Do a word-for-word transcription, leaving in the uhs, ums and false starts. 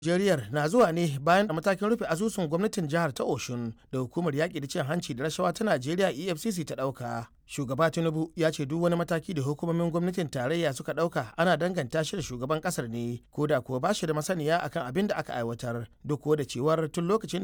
Najeriya na zuwa ne bayan da matakin rufe asusun gwamnatin jihar ta Oshun da hukumar yaƙi da cin hanci da rashawa ta Najeriya E F C C ta ɗauka. Shugaba Tinubu ya ce duk wani mataki da hukumomin gwamnatin tarayya suka ɗauka ana danganta shi da shugaban ƙasar ne, ko da kuwa ba shi da masaniya akan abin da aka aiwatar, duk da cewar tun lokacin